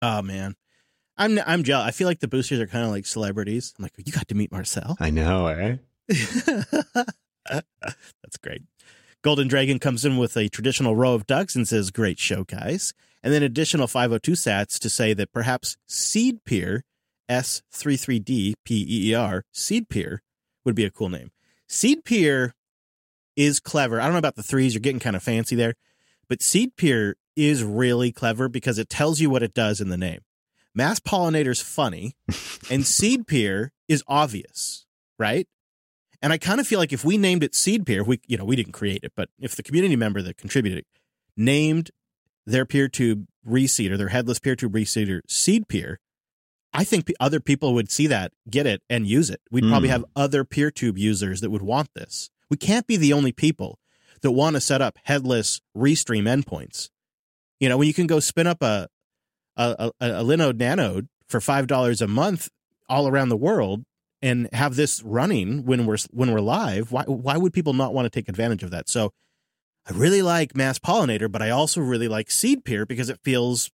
Oh, man. I'm jealous. I feel like the boosters are kind of like celebrities. I'm like, you got to meet Marcel. I know, eh? That's great. Golden Dragon comes in with a traditional row of ducks and says, great show, guys. And then additional 502 sats to say that perhaps Seed Peer, S33D PEER, Seed Peer would be a cool name. Seed Peer is clever. I don't know about the threes. You're getting kind of fancy there. But Seed Peer is really clever because it tells you what it does in the name. Mass Pollinator's funny, and Seed Peer is obvious, right? And I kind of feel like if we named it Seed Peer, we didn't create it, but if the community member that contributed named their PeerTube reseeder, their headless PeerTube reseeder, Seed Peer, I think other people would see that, get it, and use it. We'd probably have other PeerTube users that would want this. We can't be the only people that want to set up headless restream endpoints. You know, when you can go spin up a Linode Nanode for $5 a month all around the world and have this running when we're live, why would people not want to take advantage of that? So I really like Mass Pollinator, but I also really like Seed Peer because it feels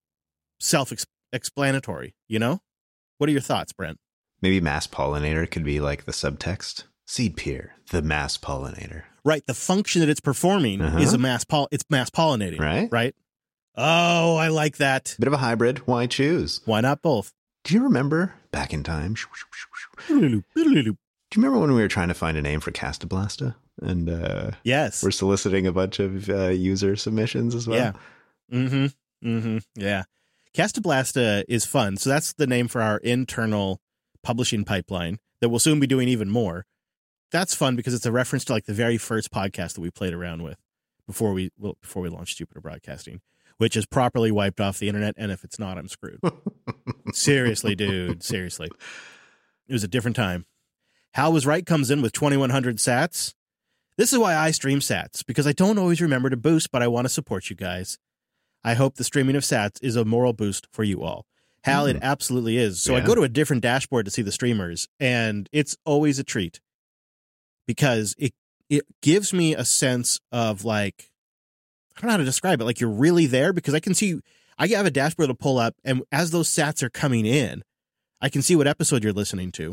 self-explanatory, you know? What are your thoughts, Brent? Maybe Mass Pollinator could be like the subtext. Seed Peer, the Mass Pollinator. Right. The function that it's performing is it's mass pollinating. Right. Right. Oh, I like that. Bit of a hybrid. Why choose? Why not both? Do you remember back in time? Do you remember when we were trying to find a name for Castablasta? And yes, we're soliciting a bunch of user submissions as well. Yeah. Yeah. Castablasta is fun. So that's the name for our internal publishing pipeline that we'll soon be doing even more. That's fun because it's a reference to like the very first podcast that we played around with before we launched Jupiter Broadcasting, which is properly wiped off the internet. And if it's not, I'm screwed. Seriously, dude. Seriously. It was a different time. Hal Was Right comes in with 2,100 sats. This is why I stream sats, because I don't always remember to boost, but I want to support you guys. I hope the streaming of sats is a moral boost for you all. Hal, it absolutely is. So I go to a different dashboard to see the streamers, and it's always a treat because it gives me a sense of like, I don't know how to describe it. Like you're really there because I can see, I have a dashboard to pull up, and as those sats are coming in, I can see what episode you're listening to.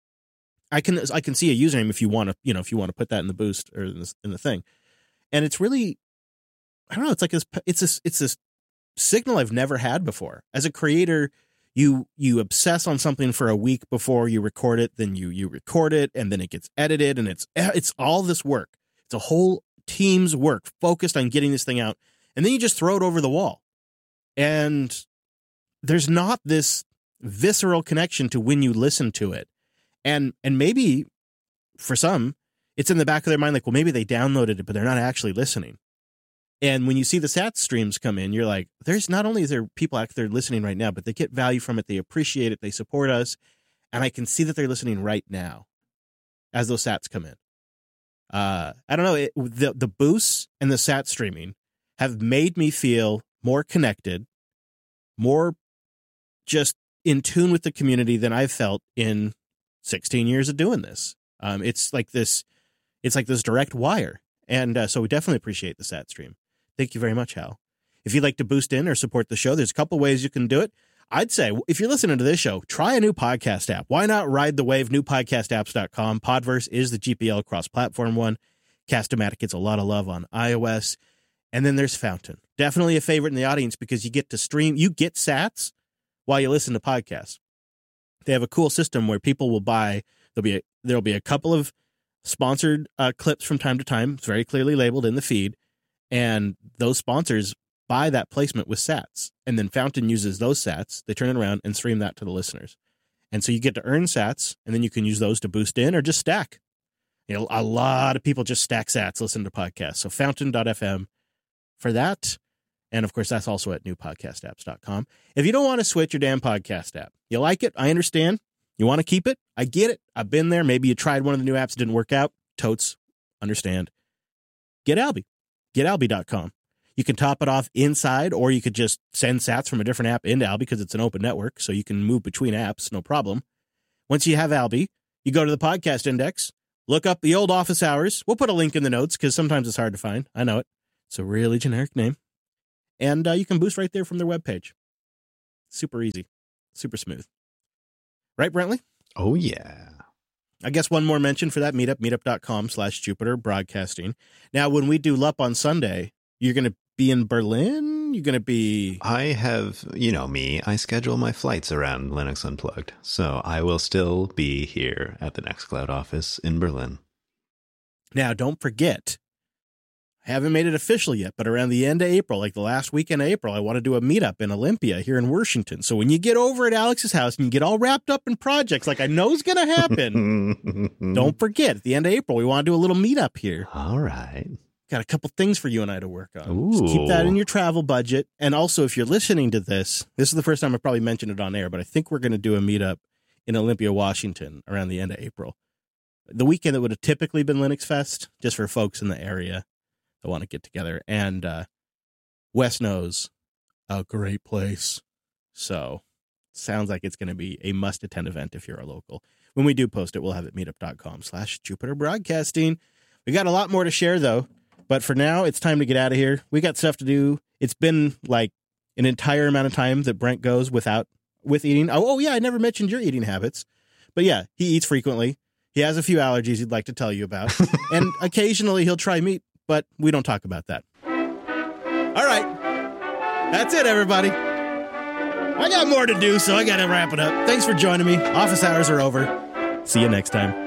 I can see a username if you want to put that in the boost or in the thing. And it's really, I don't know, it's like it's a signal I've never had before. As a creator, you obsess on something for a week before you record it, then you record it, and then it gets edited, and it's all this work. It's a whole team's work focused on getting this thing out, and then you just throw it over the wall. And there's not this visceral connection to when you listen to it. And maybe for some, it's in the back of their mind, like, well, maybe they downloaded it, but they're not actually listening. And when you see the SAT streams come in, you're like, there's not only is there people out there listening right now, but they get value from it. They appreciate it. They support us. And I can see that they're listening right now as those SATs come in. I don't know. The boosts and the SAT streaming have made me feel more connected, more just in tune with the community than I've felt in 16 years of doing this. It's like this direct wire. And so we definitely appreciate the SAT stream. Thank you very much, Hal. If you'd like to boost in or support the show, there's a couple ways you can do it. I'd say if you're listening to this show, try a new podcast app. Why not ride the wave? Newpodcastapps.com. Podverse is the GPL cross-platform one. Cast-O-Matic gets a lot of love on iOS. And then there's Fountain. Definitely a favorite in the audience because you get to stream. You get sats while you listen to podcasts. They have a cool system where people will buy. There'll be a couple of sponsored clips from time to time. It's very clearly labeled in the feed. And those sponsors buy that placement with sats. And then Fountain uses those sats. They turn it around and stream that to the listeners. And so you get to earn sats, and then you can use those to boost in or just stack. You know, a lot of people just stack sats, listen to podcasts. So fountain.fm for that. And of course, that's also at newpodcastapps.com. If you don't want to switch your damn podcast app, you like it, I understand. You want to keep it, I get it. I've been there. Maybe you tried one of the new apps, didn't work out. Totes, understand. Get Alby. GetAlby.com. You can top it off inside, or you could just send sats from a different app into Alby because it's an open network, so you can move between apps, no problem. Once you have Alby, you go to the podcast index, look up the old office hours. We'll put a link in the notes because sometimes it's hard to find. I know it. It's a really generic name. And you can boost right there from their webpage. Super easy. Super smooth. Right, Brentley? Oh, yeah. I guess one more mention for that meetup, meetup.com/Jupiter Broadcasting. Now, when we do LUP on Sunday, you're going to be in Berlin? You're going to be... I have, you know me, I schedule my flights around Linux Unplugged. So I will still be here at the Nextcloud office in Berlin. Now, don't forget, I haven't made it official yet, but around the end of April, like the last weekend of April, I want to do a meetup in Olympia here in Washington. So when you get over at Alex's house and you get all wrapped up in projects like I know is going to happen, don't forget, at the end of April, we want to do a little meetup here. All right. Got a couple things for you and I to work on. Ooh. Just keep that in your travel budget. And also, if you're listening to this is the first time I've probably mentioned it on air, but I think we're going to do a meetup in Olympia, Washington around the end of April. The weekend that would have typically been Linux Fest, just for folks in the area that want to get together. And West knows a great place. So sounds like it's going to be a must-attend event if you're a local. When we do post it, we'll have it meetup.com/Jupiter Broadcasting. We got a lot more to share, though. But for now, it's time to get out of here. We got stuff to do. It's been like an entire amount of time that Brent goes with eating. Oh, yeah, I never mentioned your eating habits. But yeah, he eats frequently. He has a few allergies he'd like to tell you about. And occasionally he'll try meat, but we don't talk about that. All right. That's it, everybody. I got more to do, so I got to wrap it up. Thanks for joining me. Office hours are over. See you next time.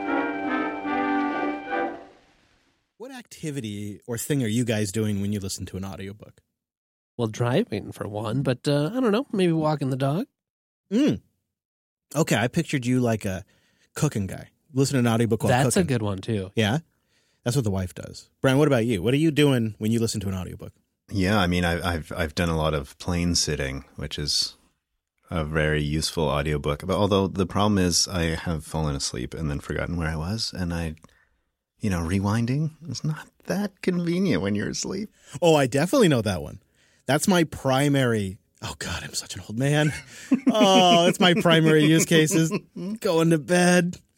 What activity or thing are you guys doing when you listen to an audiobook? Well, driving for one, but I don't know, maybe walking the dog. Okay, I pictured you like a cooking guy. Listen to an audiobook while That's cooking. a good one, too. Yeah? That's what the wife does. Brian, what about you? What are you doing when you listen to an audiobook? Yeah, I mean, I've done a lot of plane sitting, which is a very useful audiobook. But although the problem is I have fallen asleep and then forgotten where I was, and rewinding is not that convenient when you're asleep. Oh, I definitely know that one. That's my primary. Oh, God, I'm such an old man. Oh, it's my primary use cases. Going to bed.